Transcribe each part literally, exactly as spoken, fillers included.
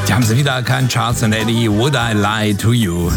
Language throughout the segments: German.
Die haben sie wieder erkannt, Charles and Eddie, Would I Lie to You?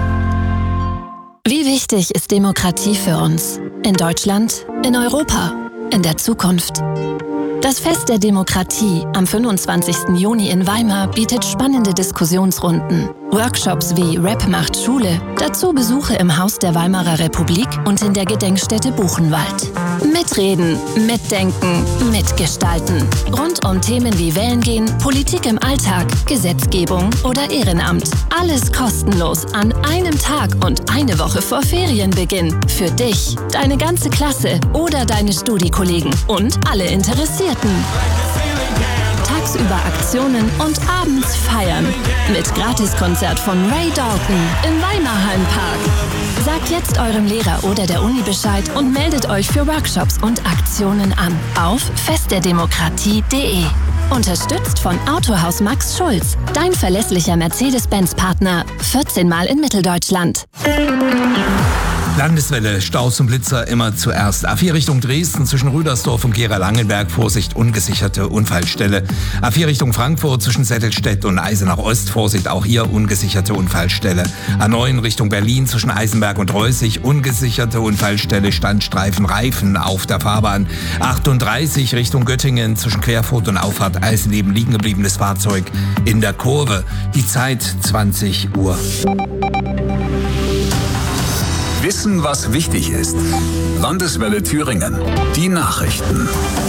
Wie wichtig ist Demokratie für uns? In Deutschland, in Europa, in der Zukunft. Das Fest der Demokratie am fünfundzwanzigsten Juni in Weimar bietet spannende Diskussionsrunden, Workshops wie Rap macht Schule, dazu Besuche im Haus der Weimarer Republik und in der Gedenkstätte Buchenwald. Mitreden, mitdenken, mitgestalten. Rund um Themen wie Wählen gehen, Politik im Alltag, Gesetzgebung oder Ehrenamt. Alles kostenlos an einem Tag und eine Woche vor Ferienbeginn. Für dich, deine ganze Klasse oder deine Studiekollegen und alle Interessierten. Tagsüber Aktionen und abends feiern. Mit Gratiskonzert von Ray Dalton im Weimarhallenpark. Sagt jetzt eurem Lehrer oder der Uni Bescheid und meldet euch für Workshops und Aktionen an auf festderdemokratie punkt de. Unterstützt von Autohaus Max Schulz, dein verlässlicher Mercedes-Benz-Partner, vierzehn Mal in Mitteldeutschland. Landeswelle, Staus und Blitzer immer zuerst. A vier Richtung Dresden zwischen Rüdersdorf und Gera-Langenberg, Vorsicht, ungesicherte Unfallstelle. A vier Richtung Frankfurt zwischen Settelstedt und Eisenach Ost, Vorsicht, auch hier ungesicherte Unfallstelle. A neun Richtung Berlin zwischen Eisenberg und Reußig, ungesicherte Unfallstelle, Standstreifen Reifen auf der Fahrbahn. achtunddreißig Richtung Göttingen zwischen Querfurt und Auffahrt Eisenleben, liegen gebliebenes Fahrzeug in der Kurve. Die Zeit zwanzig Uhr. Wissen, was wichtig ist. Landeswelle Thüringen. Die Nachrichten.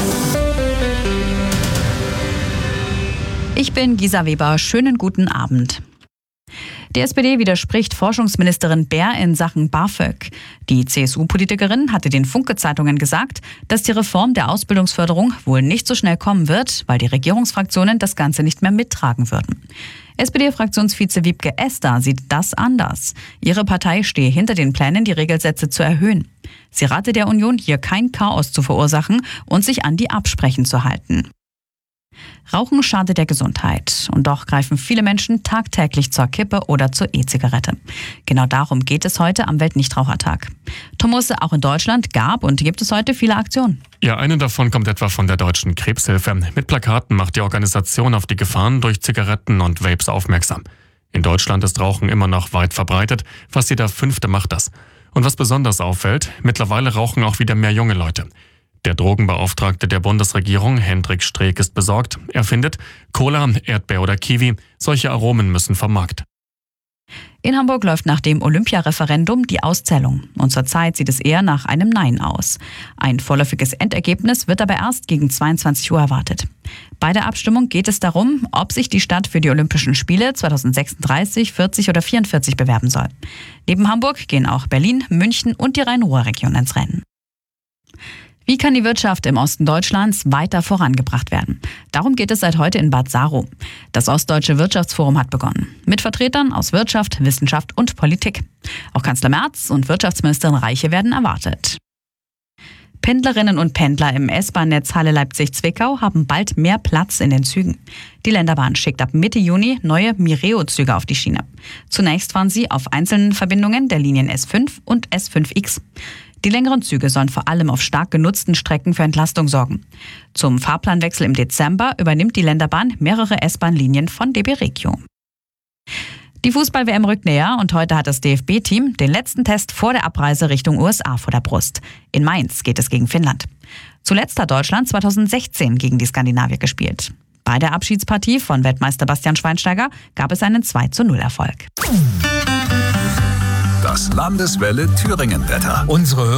Ich bin Gisa Weber. Schönen guten Abend. Die S P D widerspricht Forschungsministerin Baer in Sachen BAföG. Die C S U-Politikerin hatte den Funke-Zeitungen gesagt, dass die Reform der Ausbildungsförderung wohl nicht so schnell kommen wird, weil die Regierungsfraktionen das Ganze nicht mehr mittragen würden. S P D-Fraktionsvize Wiebke Esther sieht das anders. Ihre Partei stehe hinter den Plänen, die Regelsätze zu erhöhen. Sie rate der Union, hier kein Chaos zu verursachen und sich an die Absprechen zu halten. Rauchen schadet der Gesundheit. Und doch greifen viele Menschen tagtäglich zur Kippe oder zur E-Zigarette. Genau darum geht es heute am Weltnichtrauchertag. Thomas, auch in Deutschland gab und gibt es heute viele Aktionen. Ja, eine davon kommt etwa von der Deutschen Krebshilfe. Mit Plakaten macht die Organisation auf die Gefahren durch Zigaretten und Vapes aufmerksam. In Deutschland ist Rauchen immer noch weit verbreitet. Fast jeder Fünfte macht das. Und was besonders auffällt, mittlerweile rauchen auch wieder mehr junge Leute. Der Drogenbeauftragte der Bundesregierung, Hendrik Streeck, ist besorgt. Er findet, Cola, Erdbeer oder Kiwi, solche Aromen müssen vom Markt. In Hamburg läuft nach dem Olympiareferendum die Auszählung. Und zurzeit sieht es eher nach einem Nein aus. Ein vorläufiges Endergebnis wird aber erst gegen zweiundzwanzig Uhr erwartet. Bei der Abstimmung geht es darum, ob sich die Stadt für die Olympischen Spiele zweitausendsechsunddreißig, vierzig oder vierundvierzig bewerben soll. Neben Hamburg gehen auch Berlin, München und die Rhein-Ruhr-Region ins Rennen. Wie kann die Wirtschaft im Osten Deutschlands weiter vorangebracht werden? Darum geht es seit heute in Bad Saro. Das Ostdeutsche Wirtschaftsforum hat begonnen. Mit Vertretern aus Wirtschaft, Wissenschaft und Politik. Auch Kanzler Merz und Wirtschaftsministerin Reiche werden erwartet. Pendlerinnen und Pendler im S-Bahn-Netz Halle Leipzig-Zwickau haben bald mehr Platz in den Zügen. Die Länderbahn schickt ab Mitte Juni neue Mireo-Züge auf die Schiene. Zunächst fahren sie auf einzelnen Verbindungen der Linien S fünf und S fünf X. Die längeren Züge sollen vor allem auf stark genutzten Strecken für Entlastung sorgen. Zum Fahrplanwechsel im Dezember übernimmt die Länderbahn mehrere S-Bahn-Linien von D B Regio. Die Fußball-W M rückt näher und heute hat das D F B-Team den letzten Test vor der Abreise Richtung U S A vor der Brust. In Mainz geht es gegen Finnland. Zuletzt hat Deutschland zweitausendsechzehn gegen die Skandinavier gespielt. Bei der Abschiedspartie von Weltmeister Bastian Schweinsteiger gab es einen zwei zu null Erfolg. Das Landeswelle Thüringen Wetter. Unsere